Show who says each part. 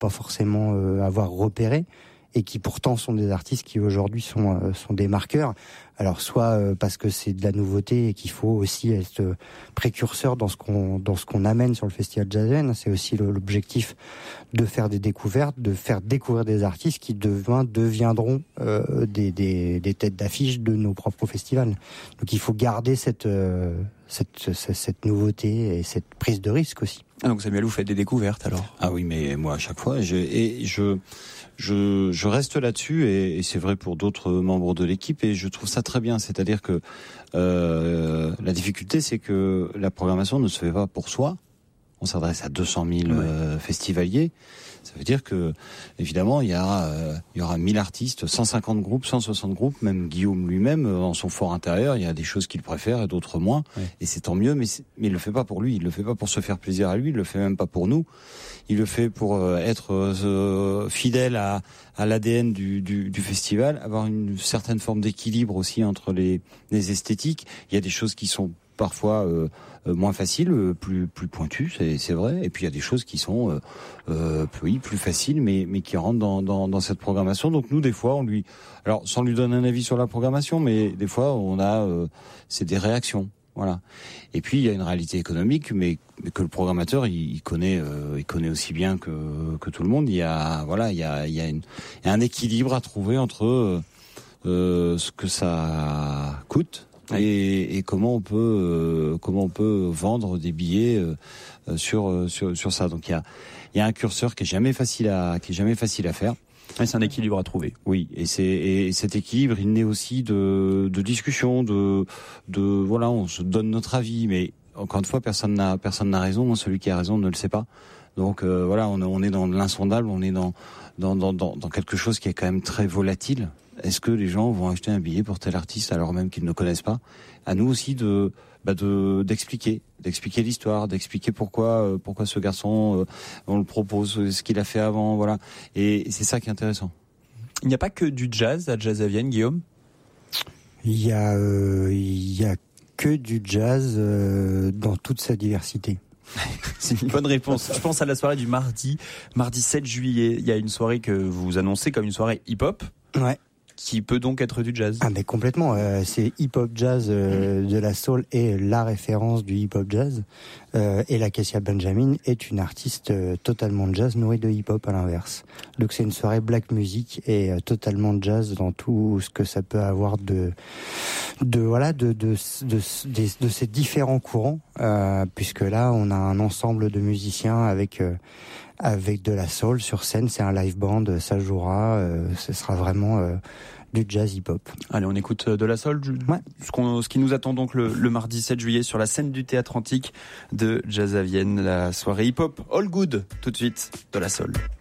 Speaker 1: pas forcément avoir repéré, et qui pourtant sont des artistes qui aujourd'hui sont des marqueurs. Alors soit parce que c'est de la nouveauté et qu'il faut aussi être précurseur dans ce qu'on amène sur le festival Jazzavien. C'est aussi l'objectif de faire des découvertes, de faire découvrir des artistes qui deviendront des têtes d'affiche de nos propres festivals. Donc il faut garder cette nouveauté et cette prise de risque aussi.
Speaker 2: Ah, donc Samuel, vous faites des découvertes alors?
Speaker 3: Ah oui, mais moi à chaque fois, je reste là-dessus et c'est vrai pour d'autres membres de l'équipe et je trouve ça très bien. C'est-à-dire que la difficulté, c'est que la programmation ne se fait pas pour soi. On s'adresse à 200 000 festivaliers. Ça veut dire que, évidemment, il y aura 1000 artistes, 150 groupes, 160 groupes. Même Guillaume lui-même, dans son fort intérieur, il y a des choses qu'il préfère et d'autres moins. Ouais. Et c'est tant mieux, mais il le fait pas pour lui. Il le fait pas pour se faire plaisir à lui. Il le fait même pas pour nous. Il le fait pour être fidèle à l'ADN du festival, avoir une certaine forme d'équilibre aussi entre les esthétiques. Il y a des choses qui sont parfois moins faciles, plus pointues, c'est vrai. Et puis il y a des choses qui sont plus faciles, mais qui rentrent dans cette programmation. Donc nous, des fois, alors sans lui donner un avis sur la programmation, mais des fois on a c'est des réactions. Voilà. Et puis il y a une réalité économique, mais que le programmateur il connaît aussi bien que tout le monde. Il y a un équilibre à trouver entre ce que ça coûte et comment on peut vendre des billets sur ça. Donc il y a un curseur qui est jamais facile à faire.
Speaker 2: Et c'est un équilibre à trouver.
Speaker 3: Oui, et cet équilibre, il naît aussi de discussions, de voilà, on se donne notre avis, mais encore une fois, personne n'a raison. Celui qui a raison ne le sait pas. Donc voilà, on est dans l'insondable, on est dans quelque chose qui est quand même très volatile. Est-ce que les gens vont acheter un billet pour tel artiste alors même qu'ils ne connaissent pas? À nous aussi d'expliquer l'histoire, d'expliquer pourquoi ce garçon on le propose, ce qu'il a fait avant, voilà. Et c'est ça qui est intéressant.
Speaker 2: Il n'y a pas que du jazz à Jazzavienne, Guillaume?
Speaker 1: Il y a que du jazz dans toute sa diversité.
Speaker 2: C'est une bonne réponse. Je pense à la soirée du mardi 7 juillet. Il y a une soirée que vous annoncez comme une soirée hip-hop.
Speaker 1: Ouais.
Speaker 2: Qui peut donc être du jazz.
Speaker 1: Ah mais complètement, c'est hip-hop jazz de la soul et la référence du hip-hop jazz. Et la Cassia Benjamin est une artiste totalement jazz nourrie de hip-hop à l'inverse. Donc c'est une soirée black music et totalement jazz dans tout ce que ça peut avoir de ces différents courants, puisque là on a un ensemble de musiciens avec de la soul sur scène, c'est un live band, ça jouera, ce sera vraiment du jazz hip-hop.
Speaker 2: Allez, on écoute de la soul,
Speaker 1: ouais.
Speaker 2: Ce qui nous attend donc le mardi 7 juillet sur la scène du Théâtre Antique de Jazzavienne, la soirée hip-hop All Good, tout de suite, de la soul.